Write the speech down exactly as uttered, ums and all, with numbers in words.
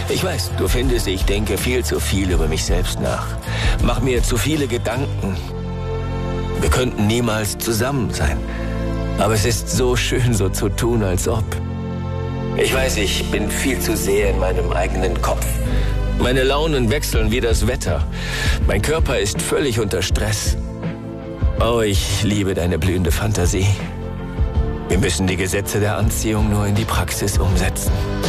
Ich weiß, du findest, ich denke viel zu viel über mich selbst nach. Mach mir zu viele Gedanken. Wir könnten niemals zusammen sein. Aber es ist so schön, so zu tun, als ob. Ich weiß, ich bin viel zu sehr in meinem eigenen Kopf. Meine Launen wechseln wie das Wetter. Mein Körper ist völlig unter Stress. Oh, ich liebe deine blühende Fantasie. Wir müssen die Gesetze der Anziehung nur in die Praxis umsetzen.